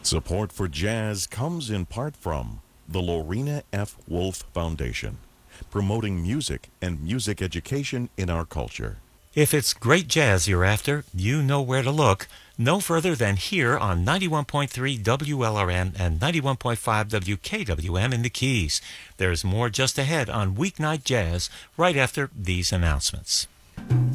Support for jazz comes in part from the Lorena F. Wolf Foundation, promoting music and music education in our culture. If it's great jazz you're after, you know where to look. No further than here on 91.3 WLRM and 91.5 WKWM in the Keys. There's more just ahead on Weeknight Jazz right after these announcements.